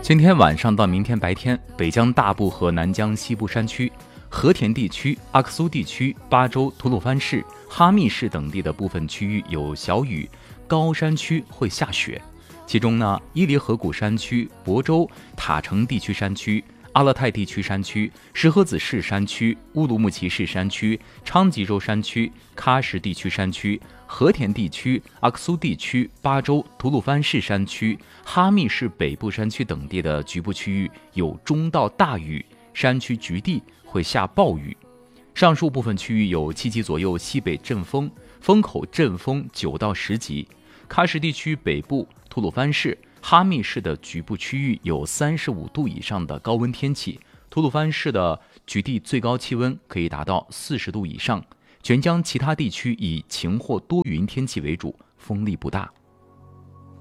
今天晚上到明天白天，北疆大部和南疆西部山区、和田地区、阿克苏地区、巴州、吐鲁番市、哈密市等地的部分区域有小雨，高山区会下雪。其中呢，伊犁河谷山区、亳州、塔城地区山区、阿勒泰地区山区、石河子市山区、乌鲁木齐市山区、昌吉州山区、喀什地区山区、和田地区、阿克苏地区、巴州、吐鲁番市山区、哈密市北部山区等地的局部区域有中到大雨，山区局地会下暴雨。上述部分区域有7级左右西北阵风，风口阵风9到10级。喀什地区北部、吐鲁番市、哈密市的局部区域有35度以上的高温天气，吐鲁番市的局地最高气温可以达到40度以上。全疆其他地区以晴或多云天气为主，风力不大。